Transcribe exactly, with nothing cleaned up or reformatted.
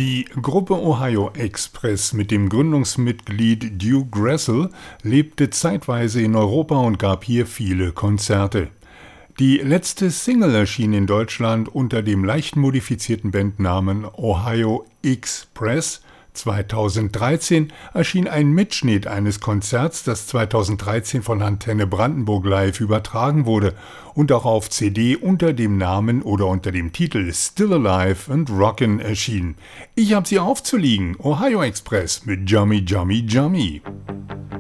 Die Gruppe Ohio Express mit dem Gründungsmitglied Duke Gressel lebte zeitweise in Europa und gab hier viele Konzerte. Die letzte Single erschien in Deutschland unter dem leicht modifizierten Bandnamen Ohio Express. zweitausenddreizehn erschien ein Mitschnitt eines Konzerts, das zweitausenddreizehn von Antenne Brandenburg Live übertragen wurde und auch auf C D unter dem Namen oder unter dem Titel Still Alive and Rockin' erschien. Ich hab sie aufzuliegen, Ohio Express mit Jummy Jummy Jummy.